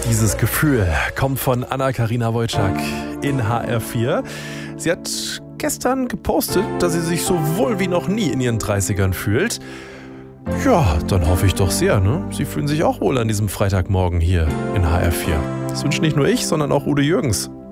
Dieses Gefühl kommt von Anna-Karina Wojcik in HR4. Sie hat gestern gepostet, dass sie sich so wohl wie noch nie in ihren 30ern fühlt. Ja, dann hoffe ich doch sehr, ne? Sie fühlen sich auch wohl an diesem Freitagmorgen hier in HR4. Das wünscht nicht nur ich, sondern auch Udo Jürgens.